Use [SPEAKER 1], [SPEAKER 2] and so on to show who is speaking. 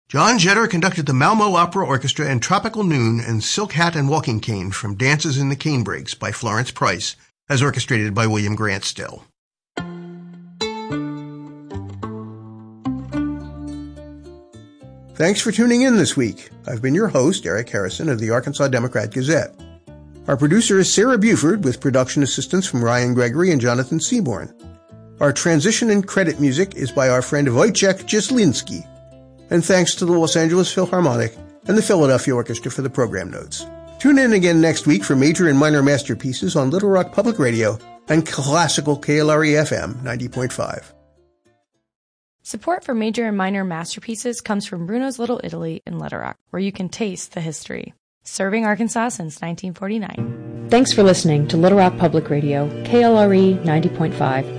[SPEAKER 1] John Jetter conducted the Malmo Opera Orchestra in Tropical Noon and Silk Hat and Walking Cane from Dances in the Canebrakes by Florence Price, as orchestrated by William Grant Still. Thanks for tuning in this week. I've been your host, Eric Harrison of the Arkansas Democrat-Gazette. Our producer is Sarah Buford, with production assistance from Ryan Gregory and Jonathan Seaborn. Our transition and credit music is by our friend Wojciech Jaslinski. And thanks to the Los Angeles Philharmonic and the Philadelphia Orchestra for the program notes. Tune in again next week for major and minor masterpieces on Little Rock Public Radio and classical KLRE-FM 90.5.
[SPEAKER 2] Support for major and minor masterpieces comes from Bruno's Little Italy in Little Rock, where you can taste the history. Serving Arkansas since 1949.
[SPEAKER 3] Thanks for listening to Little Rock Public Radio, KLRE 90.5.